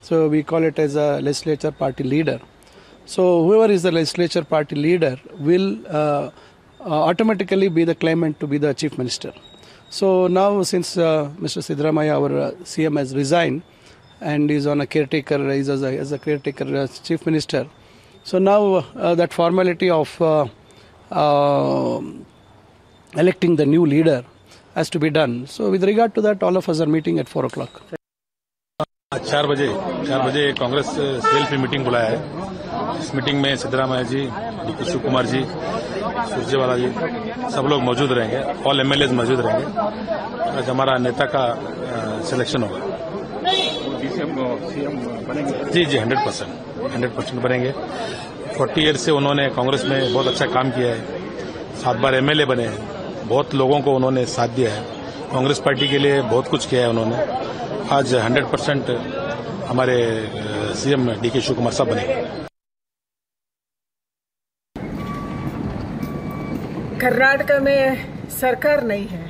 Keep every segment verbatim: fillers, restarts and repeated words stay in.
So we call it as a legislature party leader. So whoever is the legislature party leader will uh, uh, automatically be the claimant to be the chief minister. So now since uh, Mister Siddaramaiah, our uh, C M, has resigned and is on a caretaker, is as a, as a caretaker uh, chief minister. So now uh, that formality of uh, uh, electing the new leader has to be done. So with regard to that, all of us are meeting at four o'clock. चार बजे चार बजे Congress cell पे meeting बुलाया है। इस meeting में सिद्धरामैया जी, D Shiv Kumar ji, Surjewala जी सब लोग मौजूद रहेंगे। ऑल एमएलएज मौजूद रहेंगे। आज हमारा नेता का सिलेक्शन होगा। जी जी हंड्रेड परसेंट हंड्रेड परसेंट बनेंगे। फोर्टी ईयर से उन्होंने कांग्रेस में बहुत अच्छा काम किया है। सात बार एमएलए बने हैं। बहुत लोगों को उन्होंने साथ दिया है। कांग्रेस पार्टी के लिए बहुत कुछ किया है उन्होंने। आज हंड्रेड परसेंट हमारे सीएम डी शिव कुमार साहब बनेंगे। कर्नाटक में सरकार नहीं है।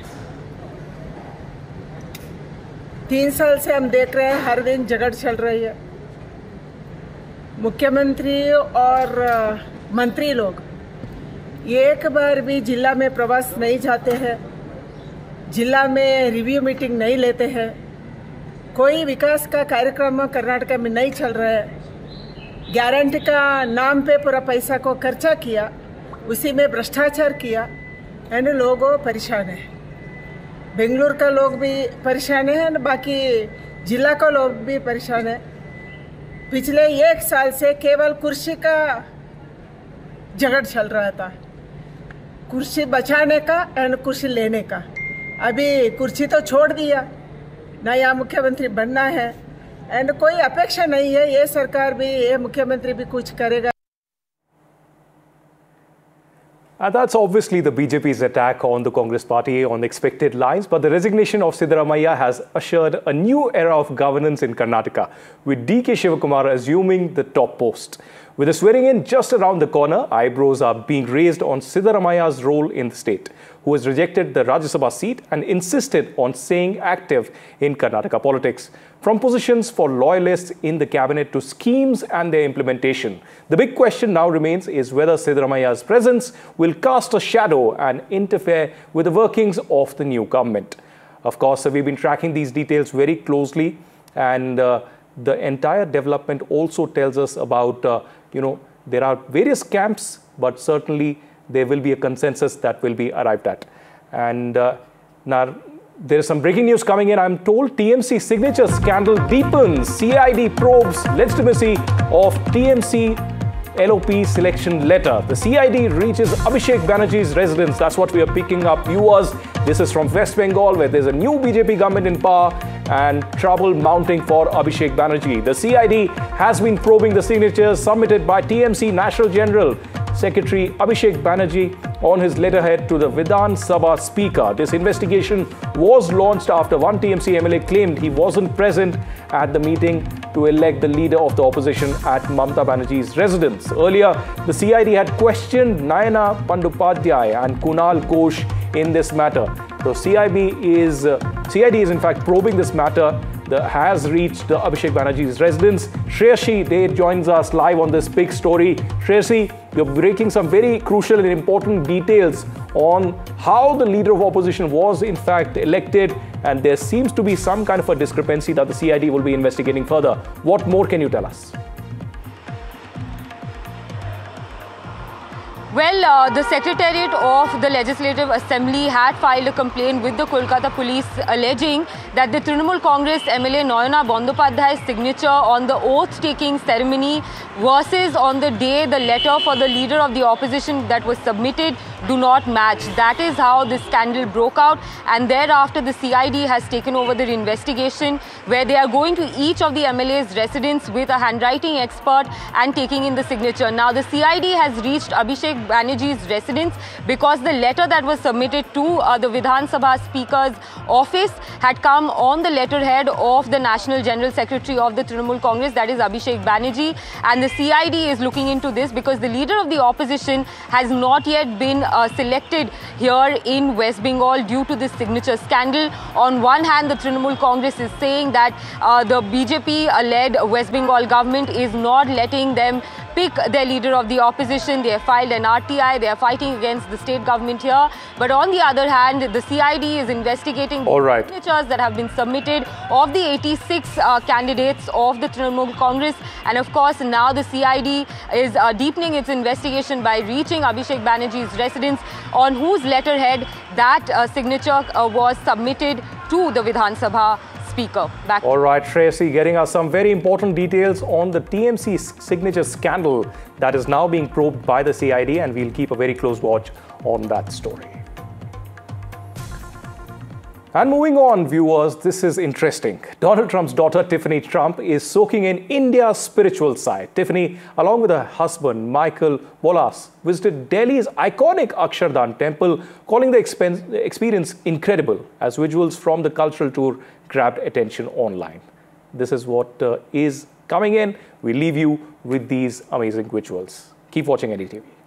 तीन साल से हम देख रहे हैं, हर दिन झगड़ चल रही है। मुख्यमंत्री और मंत्री लोग एक बार भी जिला में प्रवास नहीं जाते हैं, जिला में रिव्यू मीटिंग नहीं लेते हैं। कोई विकास का कार्यक्रम कर्नाटक में नहीं चल रहा है। गारंटी का नाम पे पूरा पैसा को खर्चा किया, उसी में भ्रष्टाचार किया, एंड लोग परेशान है। बेंगलुरु का लोग भी परेशान है, बाकी जिला का लोग भी परेशान है। पिछले एक साल से केवल कुर्सी का झगड़ चल रहा था, कुर्सी बचाने का एंड कुर्सी लेने का। अभी कुर्सी तो छोड़ दिया, नया मुख्यमंत्री बनना है एंड कोई अपेक्षा नहीं है ये सरकार भी, ये मुख्यमंत्री भी कुछ करेगा। And that's obviously the B J P's attack on the Congress party on expected lines. But the resignation of Siddaramaiah has ushered a new era of governance in Karnataka, with D K Shivakumar assuming the top post. With the swearing in just around the corner, eyebrows are being raised on Siddaramaiah's role in the state, who has rejected the Rajya Sabha seat and insisted on staying active in Karnataka politics. From positions for loyalists in the cabinet to schemes and their implementation, the big question now remains is whether Siddaramaiah's presence will cast a shadow and interfere with the workings of the new government. Of course, we've been tracking these details very closely, and uh, the entire development also tells us about, uh, you know, there are various camps, but certainly there will be a consensus that will be arrived at. And uh, now, there is some breaking news coming in. I'm told T M C signature scandal deepens. C I D probes legitimacy of T M C L O P selection letter. The C I D reaches Abhishek Banerjee's residence. That's what we are picking up, viewers. This is from West Bengal, where there's a new B J P government in power and trouble mounting for Abhishek Banerjee. The C I D has been probing the signatures submitted by T M C National General Secretary Abhishek Banerjee on his letterhead to the Vidhan Sabha Speaker. This investigation was launched after one T M C M L A claimed he wasn't present at the meeting to elect the leader of the opposition at Mamata Banerjee's residence. Earlier, the C I D had questioned Nayana Pandupadhyay and Kunal Ghosh in this matter. The C I D is, uh, C I D is in fact probing this matter that has reached uh, Abhishek Banerjee's residence. Shreyashi Dey joins us live on this big story. Shreyashi, you're breaking some very crucial and important details on how the leader of opposition was in fact elected, and there seems to be some kind of a discrepancy that the C I D will be investigating further. What more can you tell us? Well, uh, the Secretariat of the Legislative Assembly had filed a complaint with the Kolkata police alleging that the Trinamool Congress M L A Nayana Bandyopadhyay's signature on the oath-taking ceremony versus on the day the letter for the leader of the opposition that was submitted do not match. That is how this scandal broke out, and thereafter the C I D has taken over the investigation, where they are going to each of the M L A's residence with a handwriting expert and taking in the signature. Now the C I D has reached Abhishek Banerjee's residence because the letter that was submitted to uh, the Vidhan Sabha Speaker's office had come on the letterhead of the National General Secretary of the Trinamool Congress, that is Abhishek Banerjee, and the C I D is looking into this because the leader of the opposition has not yet been uh, selected here in West Bengal due to this signature scandal. On one hand, the Trinamool Congress is saying that uh, the B J P-led West Bengal government is not letting them pick their leader of the opposition. They have filed an R T I. They are fighting against the state government here. But on the other hand, the C I D is investigating All right. the signatures that have been submitted of the eighty-six uh, candidates of the Trinamool Congress. And of course, now the C I D is uh, deepening its investigation by reaching Abhishek Banerjee's residence, on whose letterhead that uh, signature uh, was submitted to the Vidhan Sabha Speaker. Back All right, Tracy, getting us some very important details on the T M C signature scandal that is now being probed by the C I D, and we'll keep a very close watch on that story. And moving on, viewers, this is interesting. Donald Trump's daughter, Tiffany Trump, is soaking in India's spiritual side. Tiffany, along with her husband, Michael Wallace, visited Delhi's iconic Akshardhan temple, calling the experience incredible as visuals from the cultural tour grabbed attention online. This is what uh, is coming in. We leave you with these amazing visuals. Keep watching N D T V.